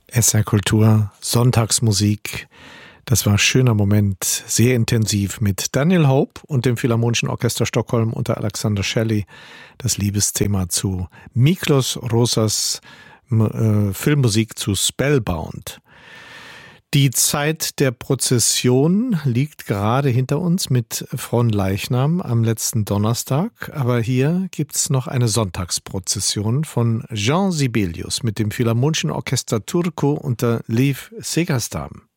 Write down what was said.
SR Kultur, Sonntagsmusik. Das war ein schöner Moment, sehr intensiv mit Daniel Hope und dem Philharmonischen Orchester Stockholm unter Alexander Shelley. Das Liebesthema zu Miklos Rosas Filmmusik zu Spellbound. Die Zeit der Prozession liegt gerade hinter uns mit Fronleichnam am letzten Donnerstag. Aber hier gibt's noch eine Sonntagsprozession von Jean Sibelius mit dem Philharmonischen Orchester Turku unter Lev Segerstam.